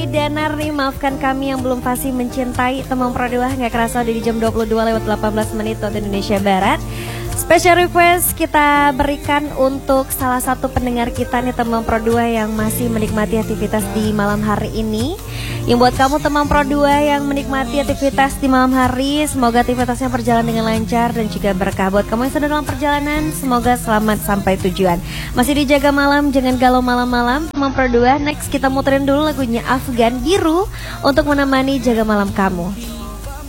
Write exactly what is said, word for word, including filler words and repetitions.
Danar nih, maafkan kami yang belum pasti mencintai. Teman Pro dua nggak kerasa udah di jam dua puluh dua lewat delapan belas menit waktu Indonesia Barat. Special request kita berikan untuk salah satu pendengar kita nih, teman Pro dua yang masih menikmati aktivitas di malam hari ini. Yang buat kamu teman Pro dua yang menikmati aktivitas di malam hari, semoga aktivitasnya berjalan dengan lancar dan juga berkah. Buat kamu yang sedang dalam perjalanan, semoga selamat sampai tujuan. Masih dijaga malam, jangan galau malam-malam teman Pro dua. Next kita muterin dulu lagunya Afgan Biru untuk menemani jaga malam kamu.